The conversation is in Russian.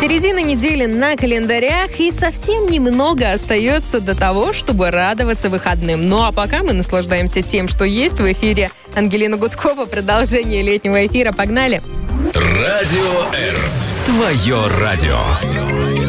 Середина недели на календарях, и совсем немного остается до того, чтобы радоваться выходным. Ну а пока мы наслаждаемся тем, что есть в эфире. Ангелина Гудкова, продолжение летнего эфира. Погнали! Радио R. Твое радио.